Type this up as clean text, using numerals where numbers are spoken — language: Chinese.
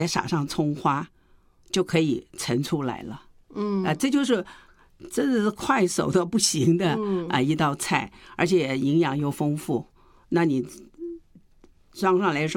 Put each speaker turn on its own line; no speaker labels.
再撒上葱花，就可以盛出来了。这是快手的不行的一道菜，而且营养又丰富。那你装上来说